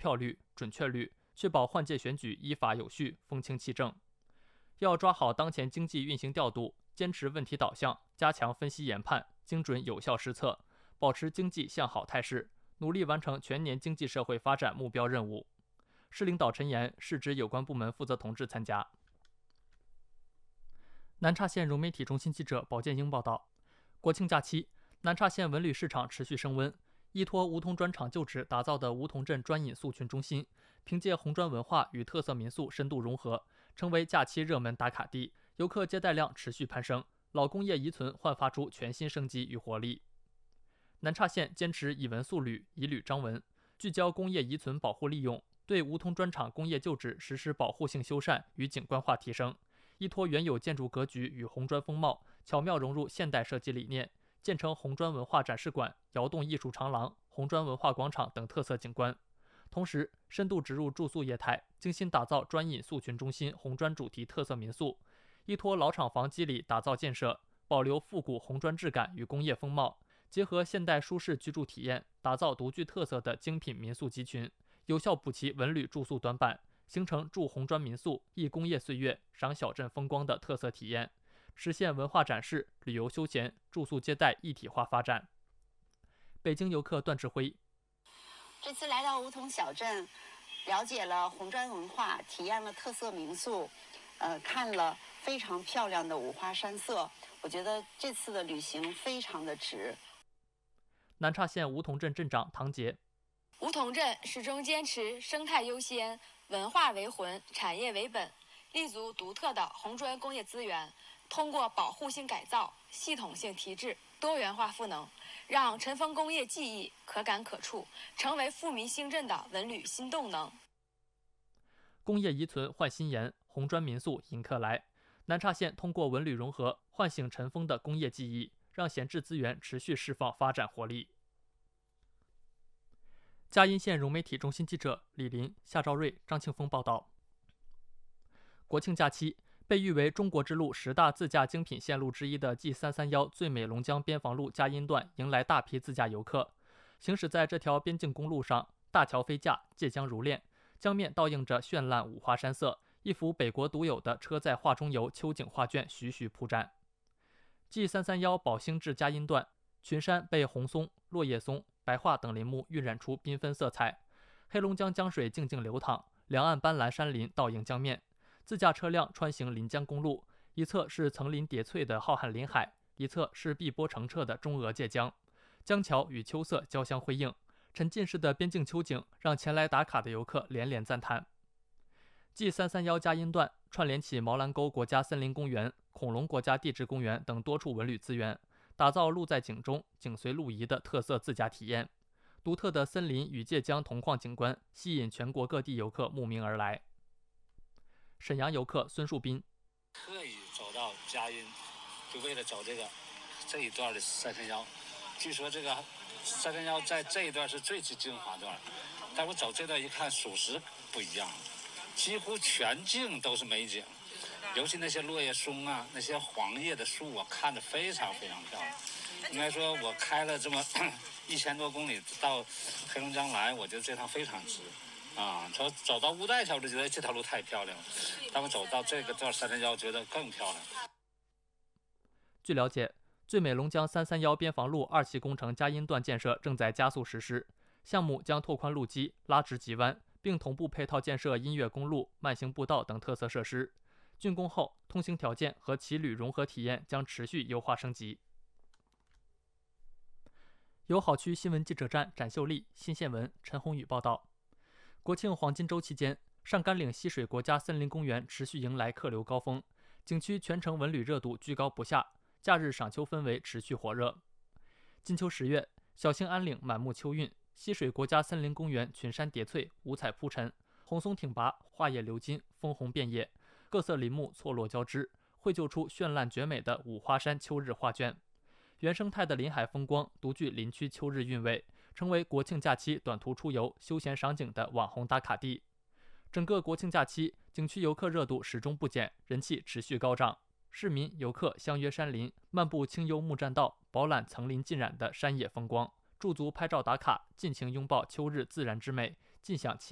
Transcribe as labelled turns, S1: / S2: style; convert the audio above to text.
S1: 票率、准确率，确保换届选举依法有序、风清气正。要抓好当前经济运行调度，坚持问题导向，加强分析研判，精准有效施策，保持经济向好态势，努力完成全年经济社会发展目标任务。市领导陈岩、市直有关部门负责同志参加。南岔县融媒体中心记者保建英报道，国庆假期，南岔县文旅市场持续升温。依托梧桐砖厂旧址打造的梧桐镇专饮宿群中心，凭借红砖文化与特色民宿深度融合，成为假期热门打卡地，游客接待量持续攀升，老工业遗存焕发出全新生机与活力。南岔县坚持以文塑旅、以旅彰文，聚焦工业遗存保护利用，对梧桐砖厂工业旧址实施保护性修缮与景观化提升，依托原有建筑格局与红砖风貌，巧妙融入现代设计理念，建成红砖文化展示馆、窑洞艺术长廊、红砖文化广场等特色景观。同时，深度植入住宿业态，精心打造专饮宿群中心红砖主题特色民宿，依托老厂房基里打造建设，保留复古红砖质感与工业风貌，结合现代舒适居住体验，打造独具特色的精品民宿集群，有效补齐文旅住宿短板，形成住红砖民宿、忆工业岁月、赏小镇风光的特色体验，实现文化展示、旅游休闲、住宿接待一体化发展。北京游客段志辉，
S2: 这次来到梧桐小镇，了解了红砖文化，体验了特色民宿，看了非常漂亮的五花山色，我觉得这次的旅行非常的值。
S1: 南岔县梧桐镇镇长唐杰，
S3: 梧桐镇始终坚持生态优先、文化为魂、产业为本，立足独特的红砖工业资源，通过保护性改造、系统性提质、多元化赋能，让尘封工业记忆可感可触，成为富民兴镇的文旅新动能。
S1: 工业遗存焕新颜，红砖民宿迎客来。南岔县通过文旅融合，唤醒尘封的工业记忆，让闲置资源持续释放发展活力。嘉荫县融媒体中心记者李林、夏兆瑞、张庆峰报道。国庆假期，被誉为中国之路10大自驾精品线路之一的 G331最美龙江边防路嘉荫段迎来大批自驾游客。行驶在这条边境公路上，大桥飞架，界江如练，江面倒映着绚烂五花山色，一幅北国独有的车载画中游秋景画卷徐徐铺展。G331宝兴至嘉荫段，群山被红松、落叶松、白桦等林木晕染出缤纷色彩，黑龙江江水静静流淌，两岸斑斓山林倒映江面。自驾车辆穿行临江公路，一侧是层林叠翠的浩瀚林海，一侧是碧波澄澈的中俄界江，江桥与秋色交相辉映，沉浸式的边境秋景让前来打卡的游客连连赞叹。G331嘉荫段串联起毛兰沟国家森林公园、恐龙国家地质公园等多处文旅资源，打造路在景中、景随路移的特色自驾体验。独特的森林与界江同框景观吸引全国各地游客慕名而来。沈阳游客孙树斌，
S4: 特意走到嘉荫，就为了走这一段的331。据说这个331在这一段是最精华段，但我走这段一看，属实不一样，几乎全境都是美景，尤其那些落叶松啊，那些黄叶的树啊，看着非常非常漂亮。应该说，我开了这么1000多公里到黑龙江来，我觉得这趟非常值。走到乌代桥，我就觉得这条路太漂亮了。但我走到这个段331，觉得更漂亮。
S1: 据了解，最美龙江331边防路2期工程嘉荫段建设正在加速实施，项目将拓宽路基、拉直急弯，并同步配套建设音乐公路、慢行步道等特色设施。竣工后，通行条件和骑旅融合体验将持续优化升级。友好区新闻记者站展秀丽、新县文陈宏宇报道。国庆黄金周期间，上甘岭溪水国家森林公园持续迎来客流高峰，景区全程文旅热度居高不下，假日赏秋氛围持续火热。金秋10月，小兴安岭满目秋韵，溪水国家森林公园群山叠翠，五彩铺陈，红松挺拔，花叶流金，枫红遍野，各色林木错落交织，绘就出绚烂绝美的五花山秋日画卷。原生态的林海风光独具林区秋日韵味，成为国庆假期短途出游、休闲赏景的网红打卡地。整个国庆假期，景区游客热度始终不减，人气持续高涨。市民游客相约山林，漫步清幽木栈道，饱览层林尽染的山野风光，驻足拍照打卡，尽情拥抱秋日自然之美，尽享